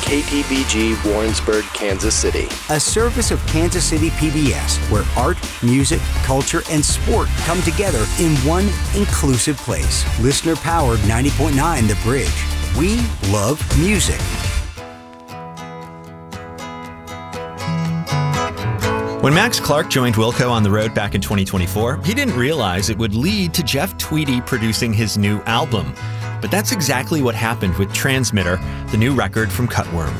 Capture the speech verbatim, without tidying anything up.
K T B G Warrensburg, Kansas City. A service of Kansas City P B S, where art, music, culture, and sport come together in one inclusive place. Listener-powered ninety point nine The Bridge. We love music. When Max Clark joined Wilco on the road back in twenty twenty-four, he didn't realize it would lead to Jeff Tweedy producing his new album. But that's exactly what happened with Transmitter, the new record from Cutworms.